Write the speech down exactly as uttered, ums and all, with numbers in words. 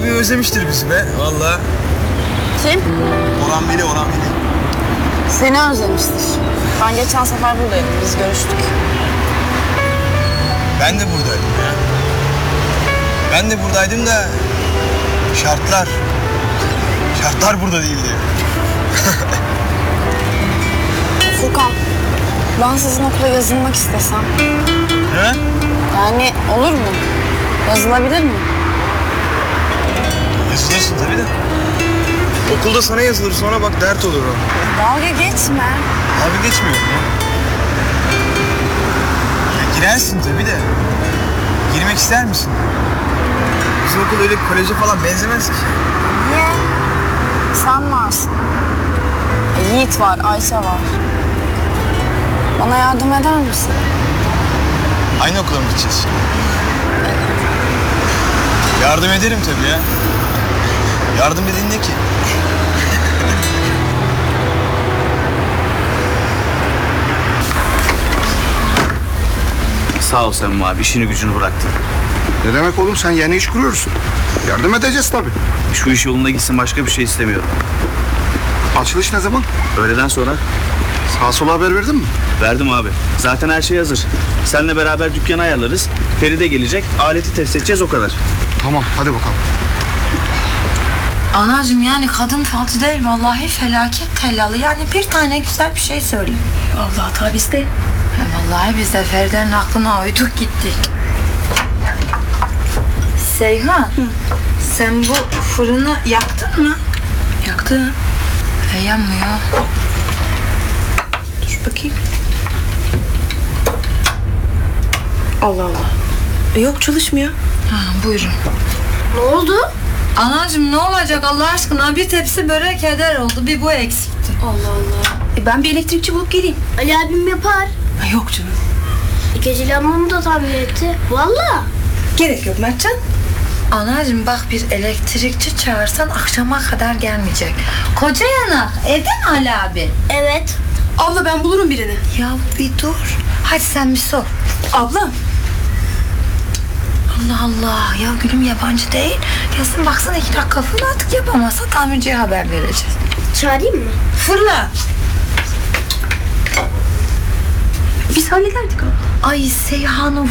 abi özlemiştir bizi be valla. Kim? Orhan Veli, Orhan Veli. Seni özlemiştir. Ben geçen sefer buradaydım. Biz görüştük. Ben de buradaydım ya. Ben de buradaydım da şartlar, şartlar burada değildi. Furkan, ben sizin okula yazılmak istesem. He? Yani olur mu? Yazılabilir mi? Yazılırsın tabii de. Okulda sana yazılır sonra bak dert olur o. Dalga geçme. Abi geçmiyor ya. Ya girersin tabii de. Girmek ister misin? Bizim okul öyle koleje falan benzemez ki. Niye? Sen varsın. E, Yiğit var, Ayşe var. Bana yardım eder misin? Aynı okula mı gideceğiz? Yardım ederim tabii ya. Yardım dediğin ne ki? Sağ ol Samim abi, işini gücünü bıraktın. Ne demek oğlum, sen yeni iş kuruyorsun. Yardım edeceğiz tabii. Şu iş yolunda gitsin, başka bir şey istemiyorum. Açılış ne zaman? Öğleden sonra Sağa sola haber verdin mi? verdim abi. Zaten her şey hazır. Seninle beraber dükkanı ayarlarız. Feride gelecek, aleti test edeceğiz, o kadar. Tamam, hadi bakalım. Anacığım yani kadın falcı değil vallahi felaket tellalı. Yani bir tane güzel bir şey söyle. Allah tabi iste. Ya vallahi biz de Feride'nin aklına uyduk gittik. Seyhan, Hı. sen bu fırını yaktın mı? Yaktı. E, yanmıyor. Dur bakayım. Allah Allah. E, yok çalışmıyor. Ha, buyurun. Ne oldu? Anacığım ne olacak Allah aşkına? Bir tepsi börek heder oldu, bir bu eksikti. Allah Allah. E, ben bir elektrikçi bulup geleyim. Ali abim yapar. Ha, yok canım. Gece lambamı da tamir etti. Valla. Gerek yok Mertcan. Anacığım bak bir elektrikçi çağırsan akşama kadar gelmeyecek. Koca yanak, evde mi Ali abi? Evet. Abla ben bulurum birini. Ya bir dur. Hadi sen bir sor. Abla. Allah Allah ya gülüm yabancı değil. Gelsin baksana iki dakika fırla artık yapamazsa tamirciye haber vereceğiz. Çağırayım mı? Fırla. Biz hallederdik abla. Ay Seyhan'ı